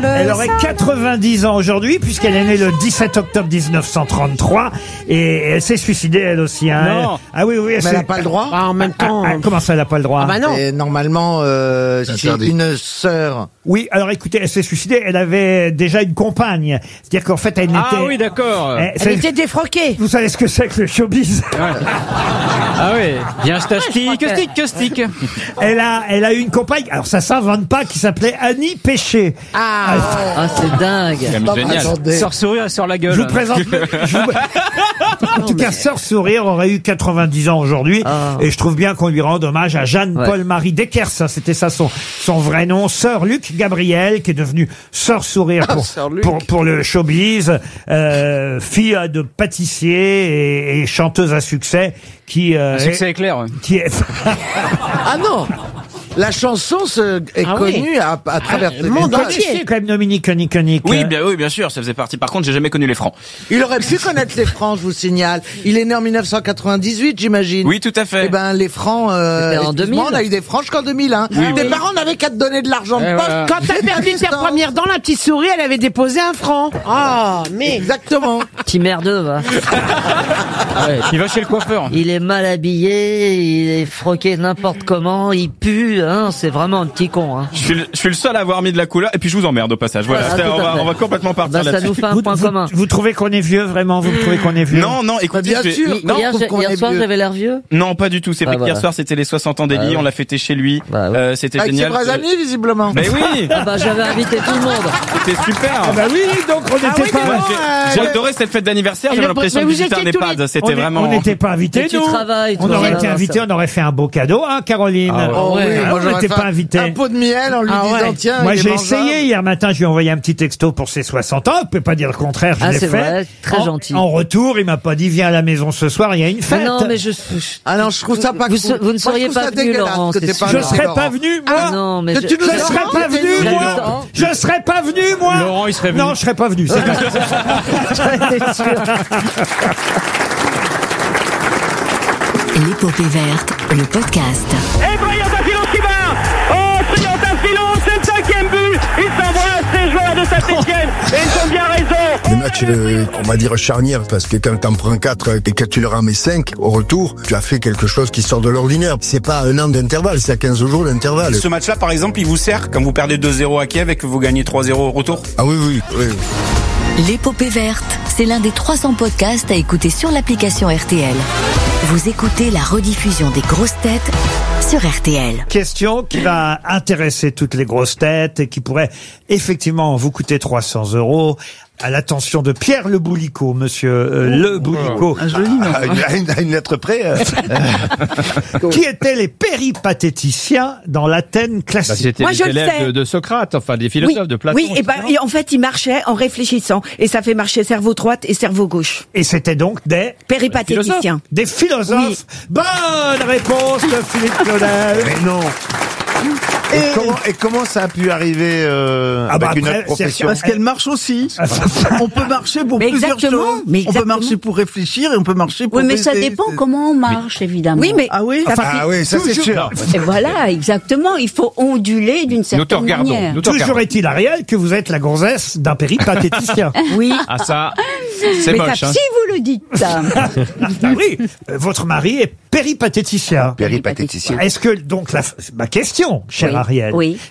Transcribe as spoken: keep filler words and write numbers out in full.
le Elle aurait salon. quatre-vingt-dix ans aujourd'hui, puisqu'elle est née le dix-sept octobre mille neuf cent trente-trois, et elle s'est suicidée elle aussi. Hein. Non. Ah oui, oui. Mais elle n'a pas le droit. Bah, en même temps. Ah, comment ça, elle n'a pas le droit? Ah bah non. Et normalement, euh, C'est si interdit. une sœur. Oui, alors écoutez, elle s'est suicidée, elle avait déjà une compagne. C'est-à-dire qu'en fait, elle n'était... Ah oui, d'accord. Eh, Elle c'est- était défroquée. Vous savez ce que c'est que le showbiz? Ah oui. Bien stage stick, que- stick, que stick. Elle a, elle a eu une compagne, alors ça s'invente pas, qui s'appelait Annie Péché. Ah. Ah, c'est dingue. Non, Génial. attendez. Sors sourire, elle sort la gueule. Je vous présente. le- je vous- En tout cas, Sœur Sourire aurait eu quatre-vingt-dix ans aujourd'hui, Ah. et je trouve bien qu'on lui rende hommage à Jeanne-Paul-Marie Deckers. Ça, c'était ça son son vrai nom. Sœur Luc Gabriel, qui est devenue Sœur Sourire pour Sœur Luc. pour, pour le showbiz, euh, fille de pâtissier et, et chanteuse à succès, qui euh, Un succès éclair. ouais. qui est Ah non. La chanson se- est Ah oui. connue à, à travers le le monde monde. entier. C'est quand même Dominique Nick. Oui, bien, oui, bien sûr, ça faisait partie. Par contre, j'ai jamais connu les francs. Il aurait pu connaître les francs, je vous signale. Il est né en mille neuf cent quatre-vingt-dix-huit, j'imagine. Oui, tout à fait. Eh ben, les francs, euh, C'était en deux mille. excuse-moi, on a eu des francs jusqu'en deux mille, hein. Tes parents n'avaient qu'à te donner de l'argent de Eh poche. voilà. Quand t'as perdu ta Tristan. première dent, la petite souris, elle avait déposé un franc. Ah, mais. Exactement. Petit merdeux, va. Ouais, il va chez le coiffeur. Il est mal habillé, il est froqué n'importe comment, il pue, hein, c'est vraiment un petit con, hein. Je suis, le, je suis le seul à avoir mis de la couleur, et puis je vous emmerde au passage. Voilà, Voilà, C'est- tout on, à va, fait. on va complètement partir Bah, ça là-dessus. nous fait un Vous, point vous- commun. vous trouvez qu'on est vieux, vraiment? Vous me trouvez qu'on est vieux? Non, non, écoutez, bien je vais- sûr. Non, Hier, trouve j'ai- qu'on hier est soir, vieux. j'avais l'air vieux. non, pas du tout. C'est Ah, vrai qu'hier voilà. soir, c'était les soixante ans d'Eli, Ah, ouais. on l'a fêté chez lui. Bah, ouais. Euh, c'était Avec ses génial. vrais amis, visiblement. Mais oui, Ah bah, j'avais invité tout le monde. c'était super. Ah bah oui, donc on n'était oui, mais pas... bon, J'ai j'ai adoré cette fête d'anniversaire, Et j'avais le- l'impression mais de vous visiter un étiez tous EHPAD. les- On C'était est- vraiment... On n'était pas invités, Mais tu nous. travailles, On toi, aurait voilà, été invités, ça. on aurait fait un beau cadeau, hein, Caroline. Ah ouais. Oh oui, Ah, moi on j'aurais n'était fait pas un- invités. Un pot de miel en lui Ah disant ouais. tiens, Moi, il est j'ai mangeable. essayé hier matin, je lui ai envoyé un petit texto pour ses soixante ans. Vous pouvez pas dire le contraire, je Ah, l'ai c'est fait. vrai, très en, gentil. En retour, il m'a pas dit viens à la maison ce soir, il y a une Ah fête. non, mais je, je- Ah non, je trouve ça pas Vous- cool. vous ne Moi, seriez je trouve pas ça venu, dégueulasse Laurent, que c'est t'es sûr. pas je venu, serais Laurent. pas venu, moi. Ah non, mais Que je- tu nous Je as serais Laurent, pas t'es venu, venu. Il a moi. le temps. Je serais pas venu, moi. Laurent, il serait venu. Non, je serais pas venu. c'est pas- L'épopée verte, le podcast. Et Briançon qui va. Oh, Briançon, c'est le cinquième but. Il s'embrasse, ces joueurs de Saint-Etienne. Et ils ont bien raison. Le match, euh, on va dire charnière, parce que quand t'en prends quatre et que tu leur en mets cinq au retour, tu as fait quelque chose qui sort de l'ordinaire. C'est pas un an d'intervalle, c'est à quinze jours d'intervalle. Ce match-là, par exemple, il vous sert quand vous perdez deux zéro à Kiev et que vous gagnez trois zéro au retour? Ah oui, oui, oui. L'épopée verte, c'est l'un des trois cents podcasts à écouter sur l'application R T L. Vous écoutez la rediffusion des grosses têtes sur R T L. Question qui va intéresser toutes les grosses têtes et qui pourrait effectivement vous coûter trois cents euros. À l'attention de Pierre Le Boulico, monsieur euh, Le Boulico. Ah, une, une, une lettre près. euh. Qui étaient les péripatéticiens dans l'Athènes Bah, classique? c'était Moi, les je le élèves sais. de, de Socrate, enfin des philosophes de Platon. oui, et, ben, et cetera. et en fait, il marchait en réfléchissant. Et ça fait marcher cerveau droite et cerveau gauche. Et c'était donc des Péripatéticien. des philosophes. Oui. Bonne réponse de Philippe Claudel. Mais non. Et, Et- comment, et comment ça a pu arriver euh, Ah bah avec une après, autre profession? c'est- Parce qu'elle marche aussi. On peut marcher pour Mais plusieurs exactement, choses. mais On peut exactement. marcher pour réfléchir et on peut marcher pour Oui, mais ça baiser. dépend C'est- comment on marche, évidemment. Oui, mais Ah oui ça Ah oui, ça c'est sûr. Et voilà, exactement. Il faut onduler d'une Nous te certaine regardons. manière. Nous te Toujours regardons. est-il, Ariel, que vous êtes la gonzesse d'un péripatéticien. oui. Ah ça, c'est Mais moche. ça, Hein. si vous le dites. Ah oui, euh, votre mari est péripatéticien. Péripatéticien. Est-ce que, donc, la, ma question, cher Oui. Ariel, Oui.